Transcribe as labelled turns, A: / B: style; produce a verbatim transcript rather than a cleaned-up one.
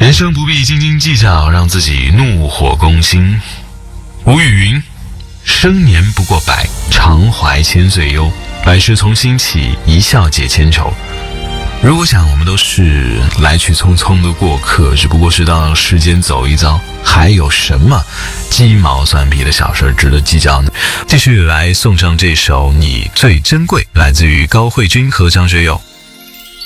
A: 人生不必斤斤计较，让自己怒火攻心。吴语云：生年不过百，常怀千岁忧。百事从心起，一笑解千愁。如果想我们都是来去匆匆的过客，只不过是到世间走一遭，还有什么鸡毛蒜皮的小事值得计较呢？继续来送上这首《你最珍贵》，来自于高慧君和张学友。